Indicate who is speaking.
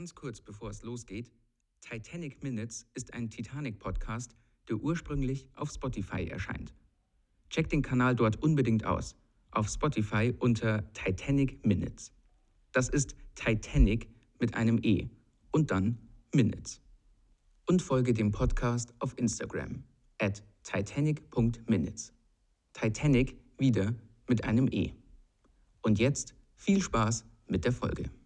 Speaker 1: Ganz kurz bevor es losgeht, Titanic Minutes ist ein Titanic-Podcast, der ursprünglich auf Spotify erscheint. Checkt den Kanal dort unbedingt aus. Auf Spotify unter Titanic Minutes. Das ist Titanic mit einem E und dann Minutes. Und folge dem Podcast auf Instagram @titanic.minutes. Titanic wieder mit einem E. Und jetzt viel Spaß mit der Folge.